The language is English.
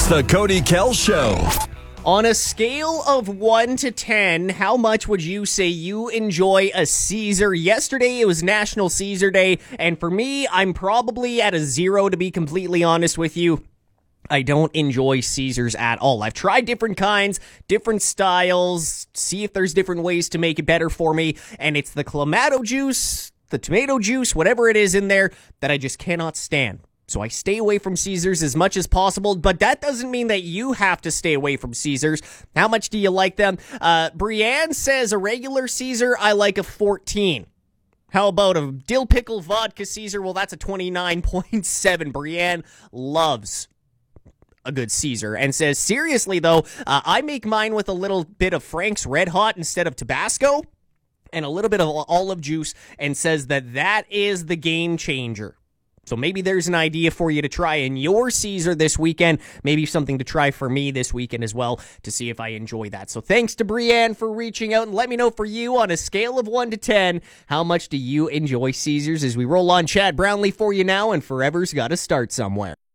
It's the Cody Kell Show. On a scale of 1 to 10, how much would you say you enjoy a Caesar? Yesterday, it was National Caesar Day, and for me, I'm probably at a 0, to be completely honest with you. I don't enjoy Caesars at all. I've tried different kinds, different styles, see if there's different ways to make it better for me, and it's the clamato juice, the tomato juice, whatever it is in there, that I just cannot stand. So I stay away from Caesars as much as possible, but that doesn't mean that you have to stay away from Caesars. How much do you like them? Brienne says a regular Caesar, I like a 14. How about a dill pickle vodka Caesar? Well, that's a 29.7. Brienne loves a good Caesar and says, seriously though, I make mine with a little bit of Frank's Red Hot instead of Tabasco and a little bit of olive juice, and says that is the game changer. So maybe there's an idea for you to try in your Caesar this weekend. Maybe something to try for me this weekend as well to see if I enjoy that. So thanks to Brienne for reaching out, and let me know for you on a scale of 1 to 10, how much do you enjoy Caesars as we roll on Chad Brownlee for you now, and Forever's got to start somewhere.